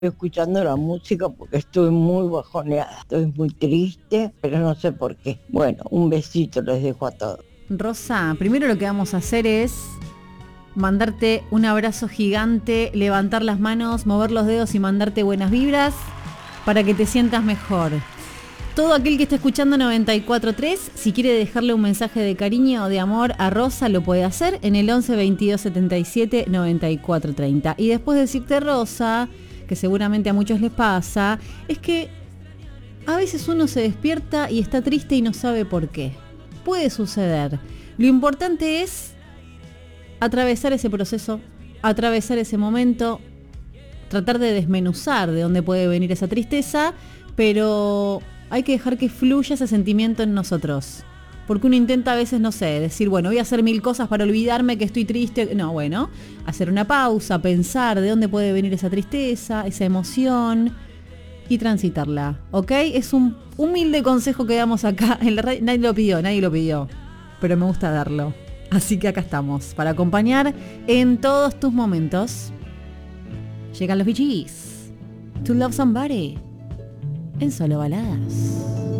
escuchando la música porque estoy muy bajoneada, estoy muy triste, pero no sé por qué. Bueno, un besito les dejo a todos. Rosa, primero lo que vamos a hacer es mandarte un abrazo gigante, levantar las manos, mover los dedos y mandarte buenas vibras para que te sientas mejor. Todo aquel que esté escuchando 94.3, si quiere dejarle un mensaje de cariño o de amor a Rosa, lo puede hacer en el 11 22 77 94 30. Y después de decirte, Rosa, que seguramente a muchos les pasa, es que a veces uno se despierta y está triste y no sabe por qué. Puede suceder. Lo importante es atravesar ese proceso, atravesar ese momento, tratar de desmenuzar de dónde puede venir esa tristeza, pero hay que dejar que fluya ese sentimiento en nosotros. Porque uno intenta a veces, no sé, decir, bueno, voy a hacer 1000 cosas para olvidarme que estoy triste. No, bueno, hacer una pausa, pensar de dónde puede venir esa tristeza, esa emoción y transitarla, ¿ok? Es un humilde consejo que damos acá en la radio. Nadie lo pidió, pero me gusta darlo. Así que acá estamos, para acompañar en todos tus momentos. Llegan los Bee Gees, To Love Somebody, en Solo Baladas.